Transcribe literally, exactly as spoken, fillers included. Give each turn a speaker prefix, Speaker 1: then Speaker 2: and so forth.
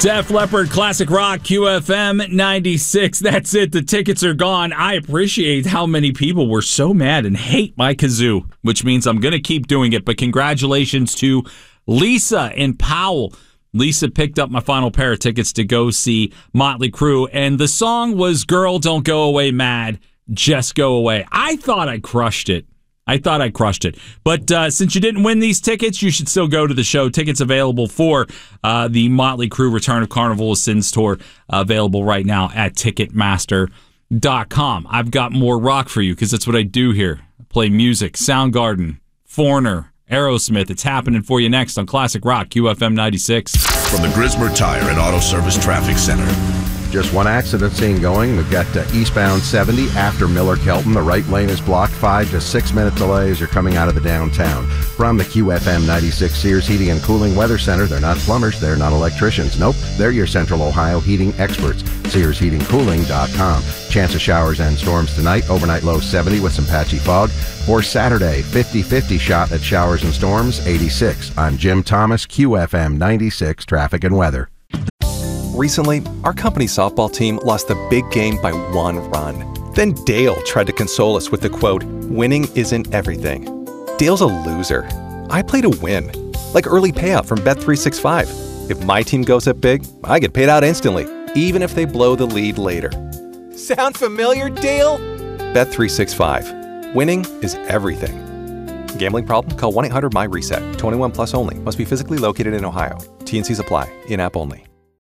Speaker 1: Def Leppard, Classic Rock, Q F M ninety-six. That's it. The tickets are gone. I appreciate how many people were so mad and hate my kazoo, which means I'm going to keep doing it. But congratulations to Lisa in Powell. Lisa picked up my final pair of tickets to go see Motley Crue, and the song was Girl, Don't Go Away Mad, Just Go Away. I thought I crushed it. I thought I crushed it. But uh, since you didn't win these tickets, you should still go to the show. Tickets available for uh, the Motley Crue Return of Carnival of Sins tour, uh, available right now at Ticketmaster dot com. I've got more rock for you because that's what I do here. I play music, Soundgarden, Foreigner, Aerosmith. It's happening for you next on Classic Rock, Q F M ninety-six.
Speaker 2: From the Grismer Tire and Auto Service Traffic Center.
Speaker 3: Just one accident scene going. We've got uh, eastbound seventy after Miller-Kelton. The right lane is blocked. Five to six minute delay as you're coming out of the downtown. From the Q F M ninety-six Sears Heating and Cooling Weather Center, they're not plumbers, they're not electricians. Nope, they're your Central Ohio heating experts. Sears Heating Cooling dot com. Chance of showers and storms tonight. Overnight low seventy with some patchy fog. For Saturday, fifty fifty shot at showers and storms, eighty-six. I'm Jim Thomas, Q F M ninety-six Traffic and Weather.
Speaker 4: Recently, our company softball team lost the big game by one run. Then Dale tried to console us with the quote, "Winning isn't everything." Dale's a loser. I play to win. Like early payout from Bet three sixty-five. If my team goes up big, I get paid out instantly, even if they blow the lead later. Sound familiar, Dale? Bet three sixty-five. Winning is everything. Gambling problem? Call one eight hundred M Y RESET. twenty-one plus only. Must be physically located in Ohio. T and Cs apply. In-app only.